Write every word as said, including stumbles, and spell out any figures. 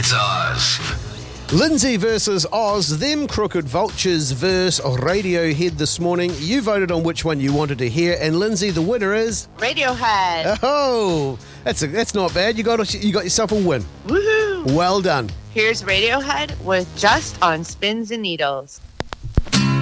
It's Oz. Lindsay versus Oz, them crooked vultures versus Radiohead this morning. You voted on which one you wanted to hear, and Lindsay, the winner is Radiohead. Oh, that's a, that's not bad. You got a, you got yourself a win. Woohoo! Well done. Here's Radiohead with Just on Spins and Needles.